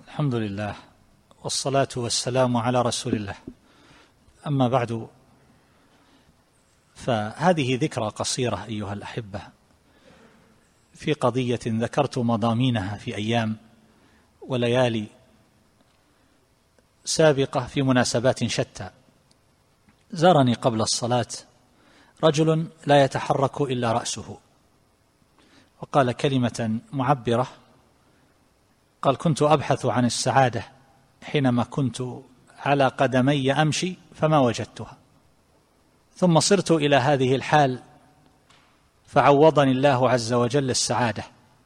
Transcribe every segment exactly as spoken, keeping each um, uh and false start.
الحمد لله والصلاة والسلام على رسول الله. أما بعد، فهذه ذكرى قصيرة أيها الأحبة في قضية ذكرت مضامينها في أيام وليالي سابقة في مناسبات شتى. زارني قبل الصلاة رجل لا يتحرك إلا رأسه، وقال كلمة معبرة. قال: كنت أبحث عن السعادة حينما كنت على قدمي أمشي فما وجدتها، ثم صرت إلى هذه الحال فعوضني الله عز وجل السعادة.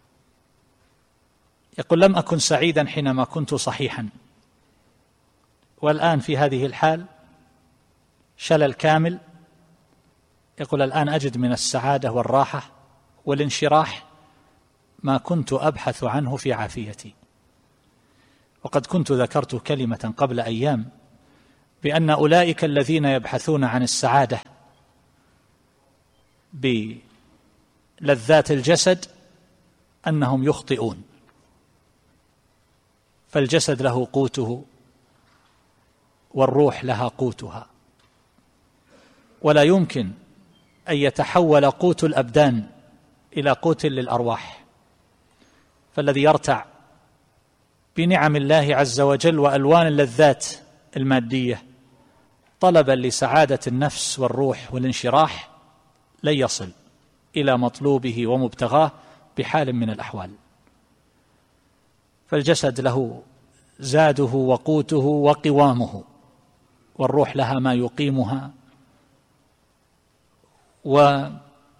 يقول: لم أكن سعيدا حينما كنت صحيحا، والآن في هذه الحال شلل كامل. يقول: الآن أجد من السعادة والراحة والانشراح ما كنت أبحث عنه في عافيتي. وقد كنت ذكرت كلمة قبل أيام بأن أولئك الذين يبحثون عن السعادة بلذات الجسد أنهم يخطئون، فالجسد له قوته والروح لها قوتها، ولا يمكن أن يتحول قوت الأبدان إلى قوت للأرواح. فالذي يرتع بنعم الله عز وجل وألوان اللذات المادية طلبا لسعادة النفس والروح والانشراح لن يصل إلى مطلوبه ومبتغاه بحال من الأحوال. فالجسد له زاده وقوته وقوامه، والروح لها ما يقيمها ولها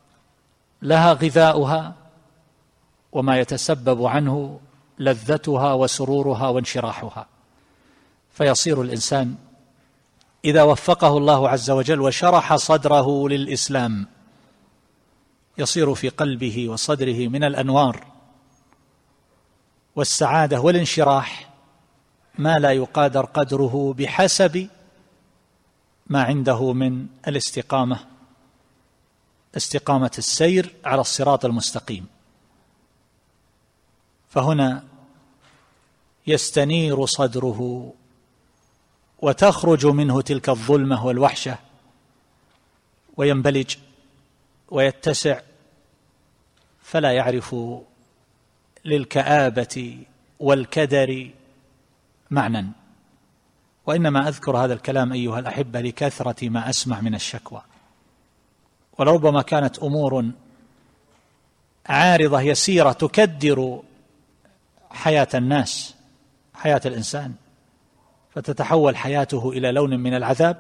غذاؤها وما يتسبب عنه لذتها وسرورها وانشراحها. فيصير الإنسان إذا وفقه الله عز وجل وشرح صدره للإسلام يصير في قلبه وصدره من الأنوار والسعادة والانشراح ما لا يقادر قدره بحسب ما عنده من الاستقامة، استقامة السير على الصراط المستقيم. فهنا يستنير صدره وتخرج منه تلك الظلمة والوحشة وينبلج ويتسع، فلا يعرف للكآبة والكدر معنى. وإنما أذكر هذا الكلام أيها الأحبة لكثرة ما أسمع من الشكوى، ولربما كانت أمور عارضة يسيرة تكدر حياة الناس، حياة الإنسان، فتتحول حياته إلى لون من العذاب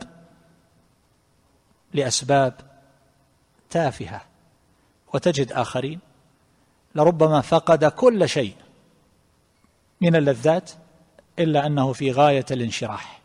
لأسباب تافهة. وتجد آخرين لربما فقد كل شيء من اللذات إلا أنه في غاية الانشراح.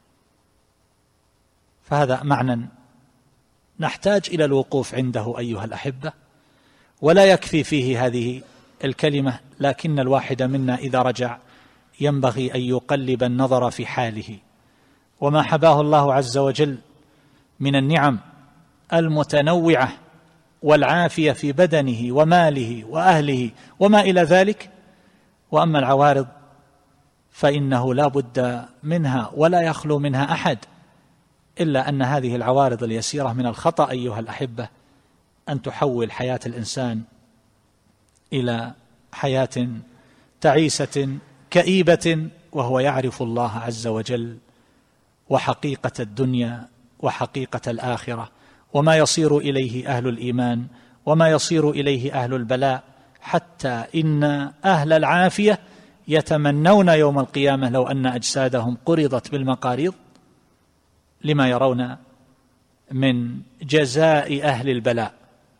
فهذا معنى نحتاج إلى الوقوف عنده أيها الأحبة، ولا يكفي فيه هذه الكلمة، لكن الواحد منا إذا رجع ينبغي أن يقلب النظر في حاله وما حباه الله عز وجل من النعم المتنوعة والعافية في بدنه وماله وأهله وما إلى ذلك. وأما العوارض فإنه لا بد منها ولا يخلو منها أحد، إلا أن هذه العوارض اليسيرة من الخطأ أيها الأحبة أن تحول حياة الإنسان إلى حياة تعيسة كئيبة وهو يعرف الله عز وجل وحقيقة الدنيا وحقيقة الآخرة وما يصير إليه أهل الإيمان وما يصير إليه أهل البلاء، حتى إن أهل العافية يتمنون يوم القيامة لو أن أجسادهم قرضت بالمقاريض لما يرون من جزاء أهل البلاء.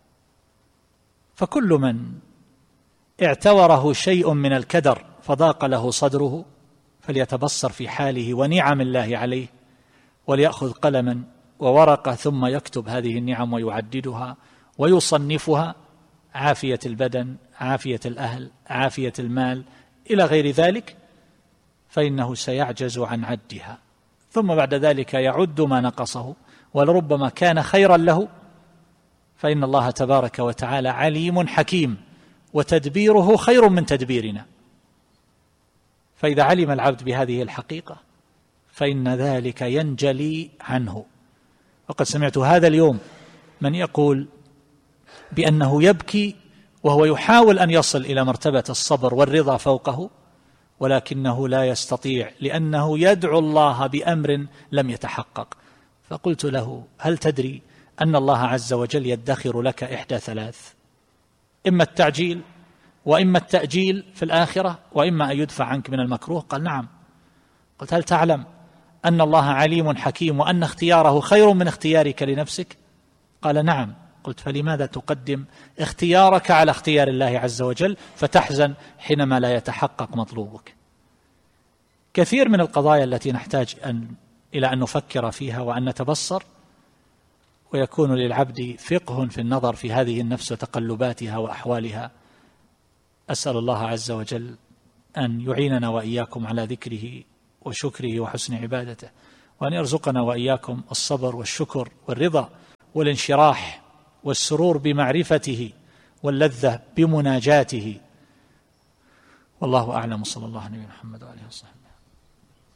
فكل من اعتوره شيء من الكدر فضاق له صدره فليتبصر في حاله ونعم الله عليه، وليأخذ قلما وورقة ثم يكتب هذه النعم ويعددها ويصنفها: عافية البدن، عافية الأهل، عافية المال، إلى غير ذلك، فإنه سيعجز عن عدها. ثم بعد ذلك يعد ما نقصه ولربما كان خيرا له، فإن الله تبارك وتعالى عليم حكيم وتدبيره خير من تدبيرنا. فإذا علم العبد بهذه الحقيقة فإن ذلك ينجلي عنه. وقد سمعت هذا اليوم من يقول بأنه يبكي وهو يحاول أن يصل إلى مرتبة الصبر والرضا فوقه، ولكنه لا يستطيع لأنه يدعو الله بأمر لم يتحقق. فقلت له: هل تدري أن الله عز وجل يدخر لك إحدى ثلاث، إما التعجيل وإما التأجيل في الآخرة وإما أن يدفع عنك من المكروه؟ قال: نعم. قلت: هل تعلم أن الله عليم حكيم وأن اختياره خير من اختيارك لنفسك؟ قال: نعم. قلت: فلماذا تقدم اختيارك على اختيار الله عز وجل فتحزن حينما لا يتحقق مطلوبك؟ كثير من القضايا التي نحتاج أن إلى أن نفكر فيها وأن نتبصر، ويكون للعبد فقه في النظر في هذه النفس وتقلباتها وأحوالها. أسأل الله عز وجل أن يعيننا وإياكم على ذكره وشكره وحسن عبادته، وأن يرزقنا وإياكم الصبر والشكر والرضا والانشراح والسرور بمعرفته واللذة بمناجاته. والله أعلم، صلى الله عليه محمد وآله وصحبه.